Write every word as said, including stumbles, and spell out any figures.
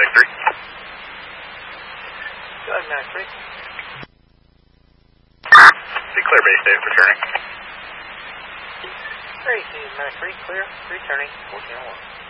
Medic three. Go ahead, Medic three. Declare base state, returning. Great, Medic three, clear, returning, fourteen oh one.